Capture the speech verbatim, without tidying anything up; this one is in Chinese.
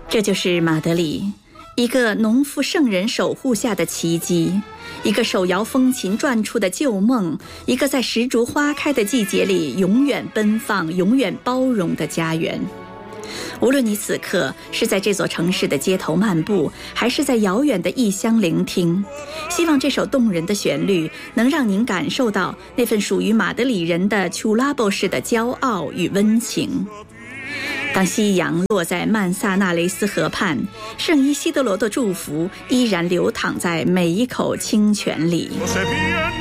这就是马德里，一个农夫圣人守护下的奇迹，一个手摇风琴转出的旧梦，一个在石竹花开的季节里永远奔放、永远包容的家园。无论你此刻是在这座城市的街头漫步，还是在遥远的异乡聆听，希望这首动人的旋律能让您感受到那份属于马德里人的丘拉波式的骄傲与温情。当夕阳落在曼萨纳雷斯河畔，圣伊西德罗的祝福依然流淌在每一口清泉里。